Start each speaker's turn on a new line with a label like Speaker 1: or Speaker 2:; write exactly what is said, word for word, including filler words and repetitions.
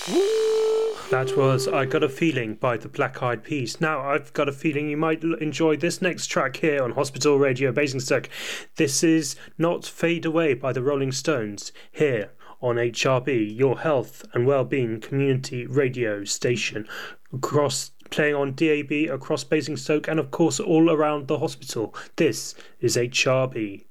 Speaker 1: That was I Got a Feeling by the Black Eyed Peas. Now, I've got a feeling you might enjoy this next track here on Hospital Radio Basingstoke. This is Not Fade Away by the Rolling Stones, here on H R B, your health and well-being community radio station, across playing on D A B across Basingstoke and of course all around the hospital. This is H R B.